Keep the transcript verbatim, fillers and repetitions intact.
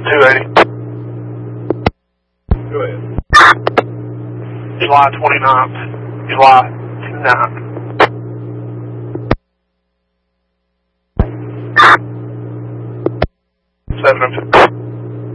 two eighty. Go ahead. July twenty-ninth. July twenty-ninth. Seven oh two.